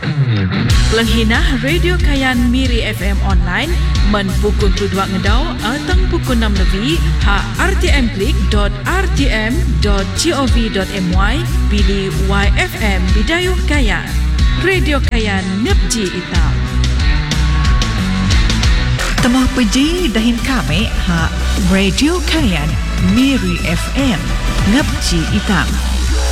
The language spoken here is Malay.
Penghinah Radio Kayan Miri FM online men pukul 2 ngedau atang pukul 6 lebih ha rtmklik.rtm.gov.my pilih YFM Bidayuh Kayan. Radio Kayan Ngepji Itam. Temah peji dahin kami ha Radio Kayan Miri FM Ngepji Itam.